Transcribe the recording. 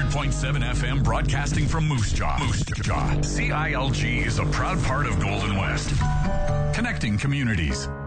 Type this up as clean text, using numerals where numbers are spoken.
100.7 FM broadcasting from Moose Jaw. CILG is a proud part of Golden West. Connecting communities.